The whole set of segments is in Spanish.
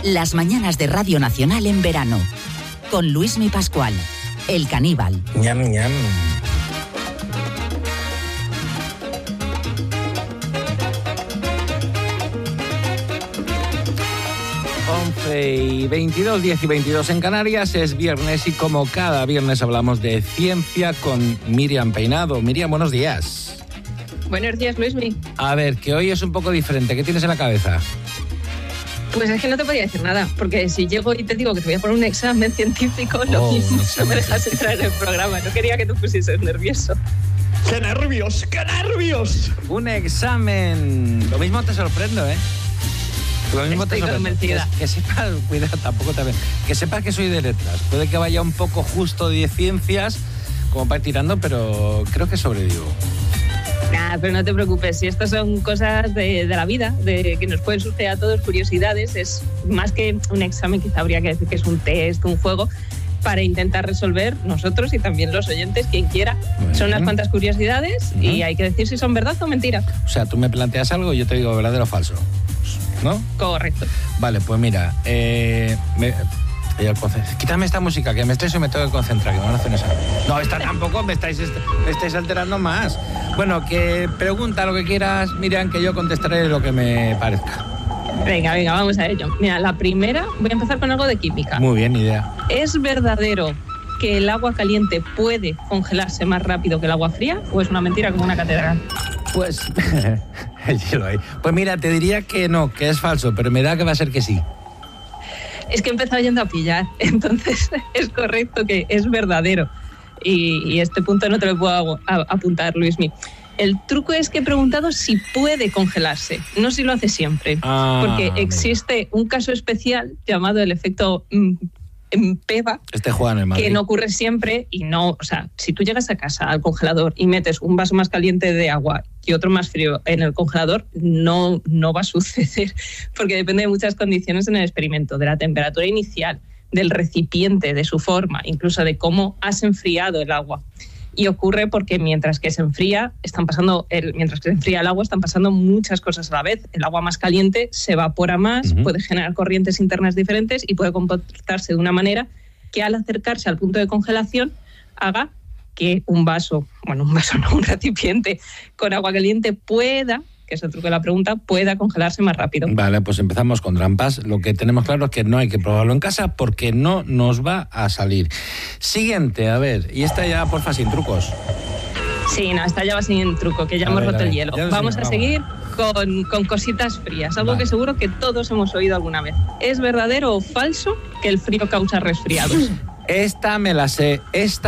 Las mañanas de Radio Nacional en verano. Con Luismi Pascual, el caníbal. Ñam, ñam. Y 22, 10 y 22 en Canarias, es viernes y como cada viernes hablamos de ciencia con Miriam Peinado. Miriam, buenos días. Buenos días, Luismi. A ver, que hoy es un poco diferente. ¿Qué tienes en la cabeza? Pues es que no te podía decir nada, porque si llego y te digo que te voy a poner un examen científico, lo mismo no me dejas entrar en el programa. No quería que tú pusieses nervioso. ¡Qué nervios! ¡Qué nervios! Un examen. Lo mismo te sorprendo, ¿eh? Lo mismo Estoy te convencida. Que sepas, cuidado, tampoco te que sepas que soy de letras. Puede que vaya un poco justo de ciencias, como para ir tirando, pero creo que sobrevivo. Nah, pero no te preocupes, si estas son cosas de la vida, de que nos pueden surgir a todos, curiosidades, es más que un examen, quizá habría que decir que es un test, un juego, para intentar resolver nosotros y también los oyentes, quien quiera. Bueno. Son unas cuantas curiosidades y hay que decir si son verdad o mentira. O sea, tú me planteas algo y yo te digo verdadero o falso, ¿no? Correcto. Vale, pues mira, quítame esta música, que me estreso y me tengo que concentrar, que me van a hacer esa. No, esta tampoco, me estáis alterando más. Bueno, que pregunta lo que quieras, Miriam, que yo contestaré lo que me parezca. Venga, vamos a ello. Mira, la primera, voy a empezar con algo de química. Muy bien, idea. ¿Es verdadero que el agua caliente puede congelarse más rápido que el agua fría o es una mentira como una catedral? Pues, el hielo ahí. Pues mira, te diría que no, que es falso, pero me da que va a ser que sí. Es que he empezado yendo a pillar, entonces es correcto que es verdadero. Y este punto no te lo puedo apuntar, Luismi. El truco es que he preguntado si puede congelarse, no si lo hace siempre. Porque existe un caso especial llamado el efecto PEVA, Juan en Madrid, que no ocurre siempre y no, o sea, si tú llegas a casa al congelador y metes un vaso más caliente de agua y otro más frío en el congelador, no va a suceder, porque depende de muchas condiciones en el experimento, de la temperatura inicial, del recipiente, de su forma, incluso de cómo has enfriado el agua. Y ocurre porque mientras que se enfría el agua, están pasando muchas cosas a la vez. El agua más caliente se evapora más, puede generar corrientes internas diferentes y puede comportarse de una manera que al acercarse al punto de congelación haga que un recipiente con agua caliente pueda, que es el truco de la pregunta, pueda congelarse más rápido. Vale, pues empezamos con trampas. Lo que tenemos claro es que no hay que probarlo en casa porque no nos va a salir. Siguiente, a ver, y esta ya, porfa, sin trucos. Sí, no, esta ya va sin truco, que ya hemos roto el hielo. Vamos a seguir con cositas frías, algo que seguro que todos hemos oído alguna vez. ¿Es verdadero o falso que el frío causa resfriados? Esta me la sé.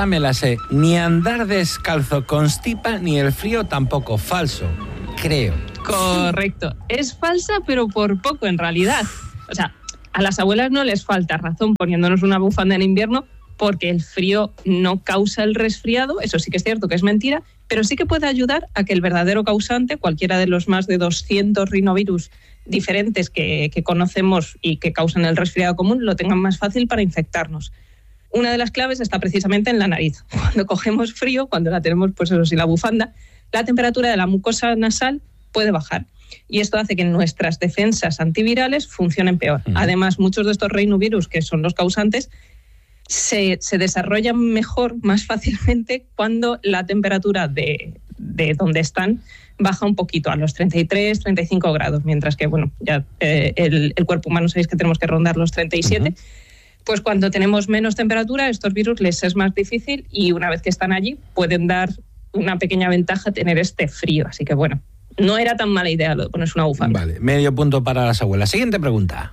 Ni andar descalzo constipa, ni el frío tampoco. Falso. Creo. Correcto. Es falsa, pero por poco en realidad. O sea, a las abuelas no les falta razón poniéndonos una bufanda en invierno porque el frío no causa el resfriado. Eso sí que es cierto que es mentira, pero sí que puede ayudar a que el verdadero causante, cualquiera de los más de 200 rinovirus diferentes que conocemos y que causan el resfriado común, lo tengan más fácil para infectarnos. Una de las claves está precisamente en la nariz. Cuando cogemos frío, cuando la tenemos, pues eso sí, la bufanda, la temperatura de la mucosa nasal puede bajar. Y esto hace que nuestras defensas antivirales funcionen peor. Además, muchos de estos rinovirus, que son los causantes, se desarrollan mejor, más fácilmente, cuando la temperatura de donde están baja un poquito, a los 33, 35 grados, mientras que, bueno, ya el cuerpo humano sabéis que tenemos que rondar los 37. Pues cuando tenemos menos temperatura, estos virus les es más difícil y una vez que están allí pueden dar una pequeña ventaja tener este frío. Así que bueno, no era tan mala idea lo de ponerse una bufanda. Vale, medio punto para las abuelas. Siguiente pregunta.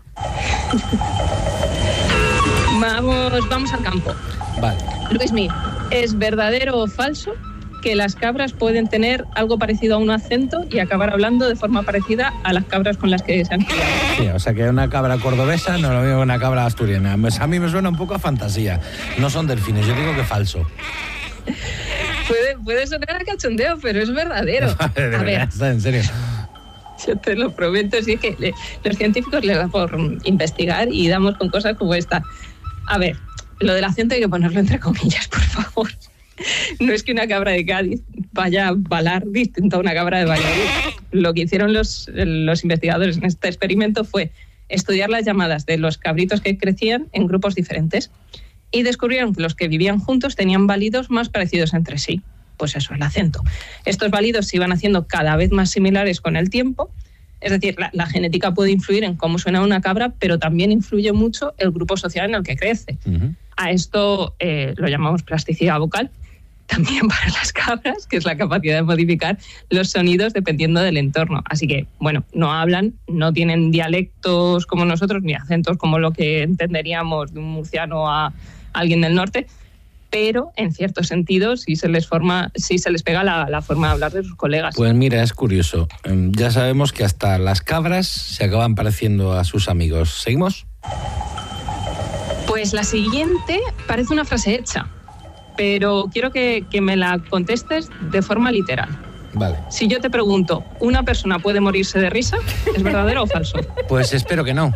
Vamos al campo. Vale. Luismi, ¿es verdadero o falso que las cabras pueden tener algo parecido a un acento y acabar hablando de forma parecida a las cabras con las que se han criado? Sí, o sea que una cabra cordobesa no es lo mismo que una cabra asturiana. Pues a mí me suena un poco a fantasía. No son delfines, yo digo que falso. Puede sonar a cachondeo, pero es verdadero. A ver, en serio. Yo te lo prometo, sí, es que los científicos les da por investigar y damos con cosas como esta. A ver, lo del acento hay que ponerlo entre comillas, por favor. No es que una cabra de Cádiz vaya a balar distinto a una cabra de Valladolid. Lo que hicieron los investigadores en este experimento fue estudiar las llamadas de los cabritos que crecían en grupos diferentes y descubrieron que los que vivían juntos tenían válidos más parecidos entre sí. Pues eso, el acento. Estos válidos se iban haciendo cada vez más similares con el tiempo. Es decir, la genética puede influir en cómo suena una cabra, pero también influye mucho el grupo social en el que crece. Uh-huh. A esto lo llamamos plasticidad vocal, también para las cabras, que es la capacidad de modificar los sonidos dependiendo del entorno. Así que, bueno, no hablan, no tienen dialectos como nosotros, ni acentos como lo que entenderíamos de un murciano a alguien del norte, pero en ciertos sentidos sí se les pega la forma de hablar de sus colegas. Pues mira, es curioso. Ya sabemos que hasta las cabras se acaban pareciendo a sus amigos. ¿Seguimos? Pues la siguiente parece una frase hecha, pero quiero que me la contestes de forma literal. Vale. Si yo te pregunto, ¿una persona puede morirse de risa? ¿Es verdadero o falso? Pues espero que no.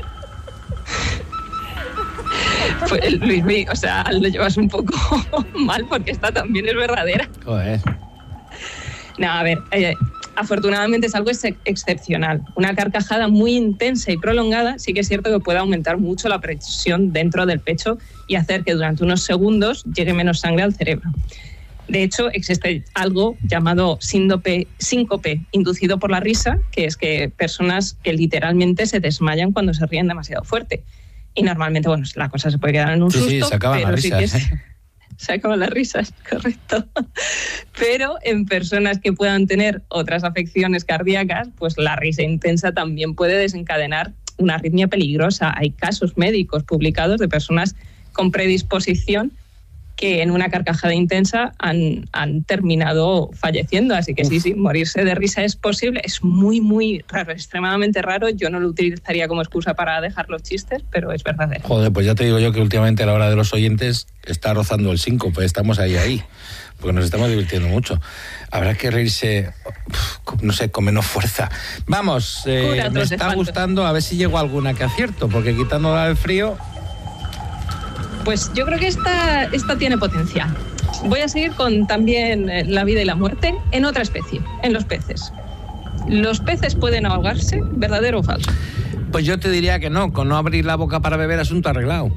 Pues, Luis, o sea, lo llevas un poco mal porque esta también es verdadera. Joder. No, a ver, afortunadamente es algo excepcional. Una carcajada muy intensa y prolongada sí que es cierto que puede aumentar mucho la presión dentro del pecho y hacer que durante unos segundos llegue menos sangre al cerebro. De hecho, existe algo llamado síncope inducido por la risa, que es que personas que literalmente se desmayan cuando se ríen demasiado fuerte. Y normalmente, bueno, la cosa se puede quedar en un susto. Sí, se acaban las risas. Sí se acaban las risas, correcto. Pero en personas que puedan tener otras afecciones cardíacas, pues la risa intensa también puede desencadenar una arritmia peligrosa. Hay casos médicos publicados de personas con predisposición que en una carcajada intensa han terminado falleciendo. Así que sí, morirse de risa es posible. Es muy, muy raro, extremadamente raro. Yo no lo utilizaría como excusa para dejar los chistes, pero es verdadero. Joder, pues ya te digo yo que últimamente a la hora de los oyentes está rozando el síncope. Estamos ahí, porque nos estamos divirtiendo mucho. Habrá que reírse, no sé, con menos fuerza. Vamos, me está gustando, a ver si llego a alguna que acierto, porque quitándola del frío... Pues yo creo que esta tiene potencial. Voy a seguir con también la vida y la muerte en otra especie, en los peces. ¿Los peces pueden ahogarse? ¿Verdadero o falso? Pues yo te diría que no, con no abrir la boca para beber, asunto arreglado.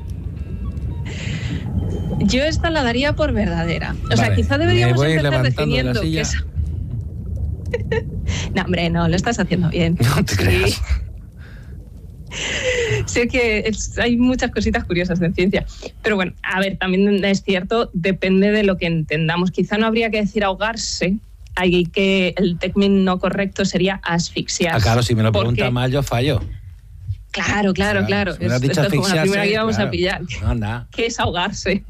Yo esta la daría por verdadera. O sea, quizá deberíamos empezar definiendo que es... No, hombre, no, lo estás haciendo bien. No te creas. Sé que hay muchas cositas curiosas en ciencia, pero bueno, a ver, también es cierto, depende de lo que entendamos. Quizá no habría que decir ahogarse, hay que el término correcto sería asfixiarse. Ah, claro, si me lo pregunta mal, yo fallo. Claro. Si me has dicho esto es como la primera que íbamos a pillar. No. ¿Qué es ahogarse?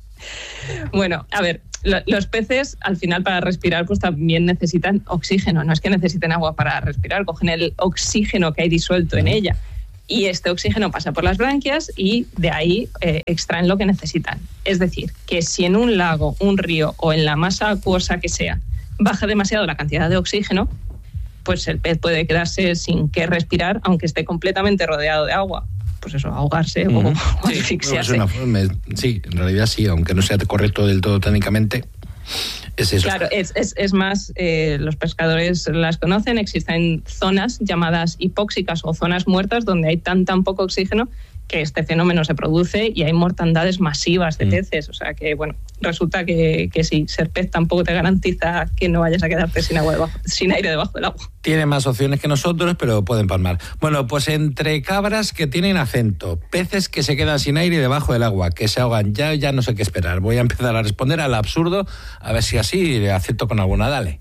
Bueno, a ver, los peces al final para respirar pues también necesitan oxígeno. No es que necesiten agua para respirar, cogen el oxígeno que hay disuelto en ella. Y este oxígeno pasa por las branquias y de ahí extraen lo que necesitan. Es decir, que si en un lago, un río o en la masa acuosa que sea baja demasiado la cantidad de oxígeno, pues el pez puede quedarse sin qué respirar, aunque esté completamente rodeado de agua. Pues eso, ahogarse o asfixiarse. Sí, en realidad sí, aunque no sea correcto del todo técnicamente. Es eso. Claro, es más, los pescadores las conocen, existen zonas llamadas hipóxicas o zonas muertas donde hay tan poco oxígeno que este fenómeno se produce y hay mortandades masivas de peces. O sea que, bueno, resulta que sí, ser pez tampoco te garantiza que no vayas a quedarte sin aire debajo del agua. Tiene más opciones que nosotros, pero pueden palmar. Bueno, pues entre cabras que tienen acento, peces que se quedan sin aire debajo del agua, que se ahogan, ya no sé qué esperar. Voy a empezar a responder al absurdo, a ver si así le acierto con alguna. Dale.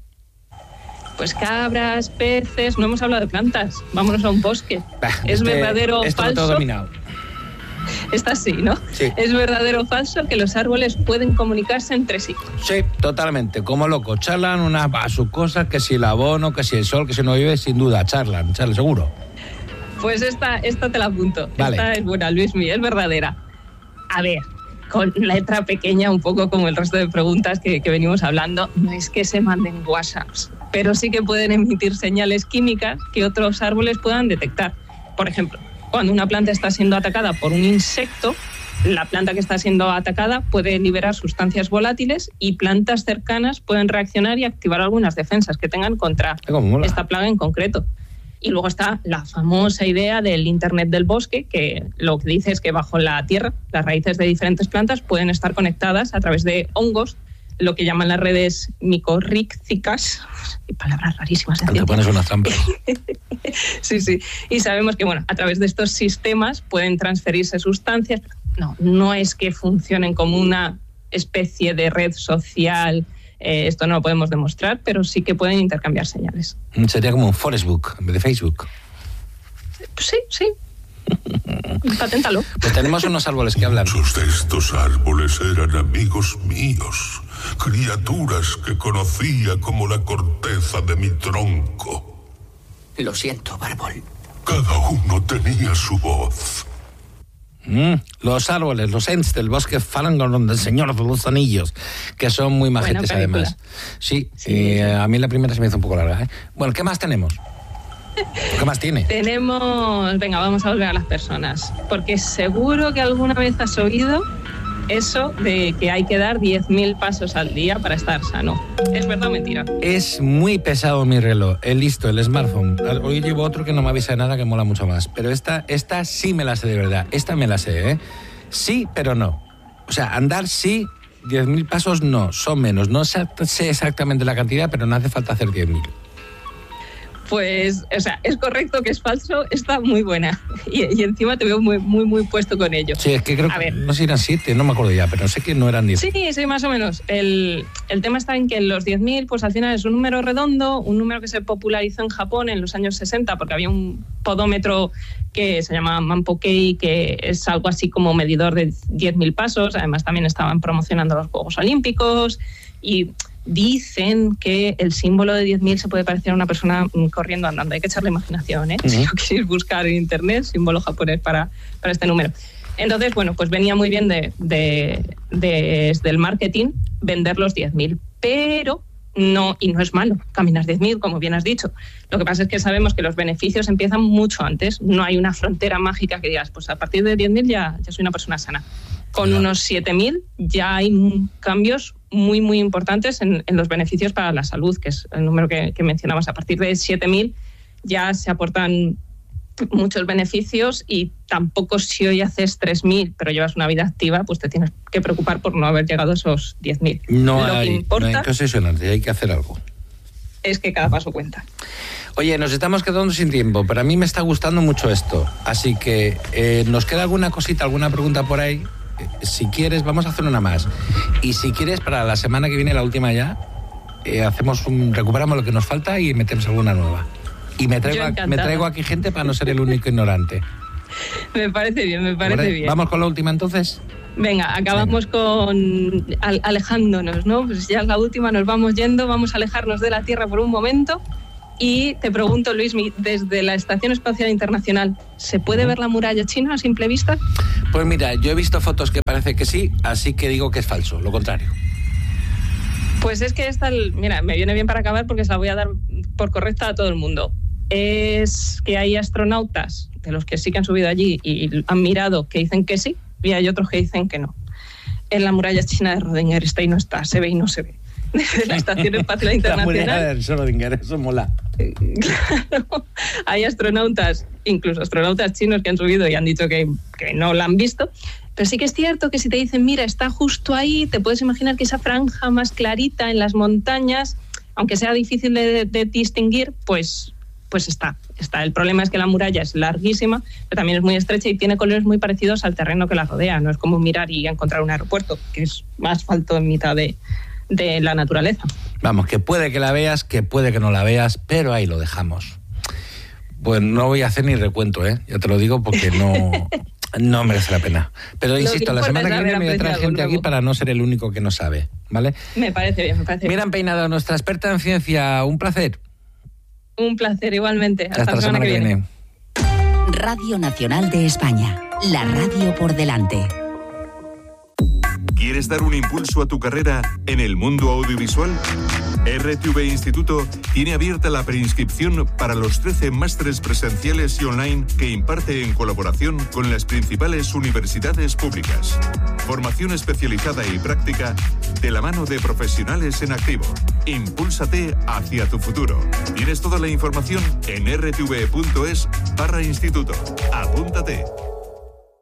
Pues cabras, peces, no hemos hablado de plantas. Vámonos a un bosque. ¿Es verdadero o falso? Esto lo tengo dominado. Está así, ¿no? Sí. ¿Es verdadero o falso que los árboles pueden comunicarse entre sí? Sí, totalmente. Como locos. Charlan a sus cosas, que si el abono, que si el sol, que si no llueve, sin duda. Charlan, seguro. Pues esta te la apunto. Vale. Esta es buena, Luismi, es verdadera. A ver, con letra pequeña, un poco como el resto de preguntas que venimos hablando, no es que se manden WhatsApps, pero sí que pueden emitir señales químicas que otros árboles puedan detectar. Por ejemplo, cuando una planta está siendo atacada por un insecto, la planta que está siendo atacada puede liberar sustancias volátiles y plantas cercanas pueden reaccionar y activar algunas defensas que tengan contra esta plaga en concreto. Y luego está la famosa idea del Internet del bosque, que lo que dice es que bajo la tierra las raíces de diferentes plantas pueden estar conectadas a través de hongos, lo que llaman las redes micorrícticas. Palabras rarísimas. Te pones unas trampas. Sí. Y sabemos que, a través de estos sistemas pueden transferirse sustancias. No es que funcionen como una especie de red social. Esto no lo podemos demostrar, pero sí que pueden intercambiar señales. Sería como un Forestbook en vez de Facebook. Sí. Paténtalo. Pues tenemos unos árboles que hablan. Muchos de estos árboles eran amigos míos, criaturas que conocía como la corteza de mi tronco. Lo siento, Bárbol. Cada uno tenía su voz. Los árboles, los Ents del bosque Fangorn del Señor de los Anillos, que son muy majetes además. Sí. A mí la primera se me hizo un poco larga. Bueno, ¿qué más tenemos? ¿Qué más tiene? Tenemos... Venga, vamos a volver a las personas, porque seguro que alguna vez has oído eso de que hay que dar 10.000 pasos al día para estar sano. ¿Es verdad o mentira? Es muy pesado mi reloj, el smartphone. Hoy llevo otro que no me avisa de nada, que mola mucho más. Pero esta sí me la sé de verdad. Esta me la sé, ¿eh? Sí, pero no. O sea, andar sí, 10.000 pasos no, son menos. No sé exactamente la cantidad, pero no hace falta hacer 10.000. Pues, es correcto que es falso, está muy buena. Y encima te veo muy, muy, muy puesto con ello. Sí, es que creo que no sé si eran 7, no me acuerdo ya, pero sé que no eran 10. Sí, más o menos. El tema está en que los 10.000, pues al final es un número redondo, un número que se popularizó en Japón en los años 60, porque había un podómetro que se llama Manpokei, que es algo así como medidor de 10.000 pasos. Además, también estaban promocionando los Juegos Olímpicos y... Dicen que el símbolo de 10.000 se puede parecer a una persona corriendo andando. Hay que echarle imaginación, ¿eh? Si lo queréis buscar en internet, símbolo japonés para este número. Entonces, pues venía muy bien desde el marketing vender los 10.000, pero no es malo caminar 10.000, como bien has dicho. Lo que pasa es que sabemos que los beneficios empiezan mucho antes. No hay una frontera mágica que digas, pues a partir de 10.000 ya soy una persona sana. Con unos 7.000 ya hay cambios muy, muy importantes en los beneficios para la salud, que es el número que mencionabas. A partir de 7.000 ya se aportan muchos beneficios y tampoco si hoy haces 3.000 pero llevas una vida activa, pues te tienes que preocupar por no haber llegado a esos 10.000. No hay que obsesionarse, hay que hacer algo. Es que cada paso cuenta. Oye, nos estamos quedando sin tiempo, pero a mí me está gustando mucho esto. Así que nos queda alguna cosita, alguna pregunta por ahí. Si quieres, vamos a hacer una más. Y si quieres, para la semana que viene, la última ya, recuperamos lo que nos falta y metemos alguna nueva. Y me traigo aquí gente para no ser el único ignorante. Me parece bien, bien. ¿Vamos con la última entonces? Venga, acabamos con alejándonos, ¿no? Pues ya es la última, nos vamos yendo, vamos a alejarnos de la Tierra por un momento. Y te pregunto, Luismi, desde la Estación Espacial Internacional, ¿se puede ver la muralla china a simple vista? Pues mira, yo he visto fotos que parece que sí, así que digo que es falso, lo contrario. Pues es que mira, me viene bien para acabar porque se la voy a dar por correcta a todo el mundo. Es que hay astronautas de los que sí que han subido allí y han mirado que dicen que sí, y hay otros que dicen que no. En la muralla china de Rödingen está y no está, se ve y no se ve. Desde la Estación Espacial Internacional. La muralla de Schrödinger, eso mola. Claro, hay astronautas, incluso astronautas chinos que han subido y han dicho que no la han visto. Pero sí que es cierto que si te dicen, mira, está justo ahí, te puedes imaginar que esa franja más clarita en las montañas, aunque sea difícil de distinguir, pues está. El problema es que la muralla es larguísima, pero también es muy estrecha y tiene colores muy parecidos al terreno que la rodea. No es como mirar y encontrar un aeropuerto, que es asfalto en mitad de la naturaleza. Vamos, que puede que la veas, que puede que no la veas, pero ahí lo dejamos. Pues no voy a hacer ni recuento, ya te lo digo, porque no merece la pena. Pero insisto, la semana que viene me voy a traer gente aquí para no ser el único que no sabe, ¿vale? Me parece bien. Miran Peinado, nuestra experta en ciencia, un placer. Un placer, igualmente. Hasta la semana que viene. Radio Nacional de España, la radio por delante. ¿Quieres dar un impulso a tu carrera en el mundo audiovisual? RTV Instituto tiene abierta la preinscripción para los 13 másteres presenciales y online que imparte en colaboración con las principales universidades públicas. Formación especializada y práctica de la mano de profesionales en activo. Impúlsate hacia tu futuro. Tienes toda la información en rtv.es/instituto. Apúntate.